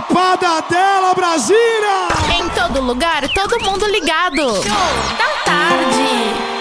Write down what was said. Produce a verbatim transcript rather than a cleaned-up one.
Chapada dela, Brasília! Em todo lugar, todo mundo ligado. Show da tarde.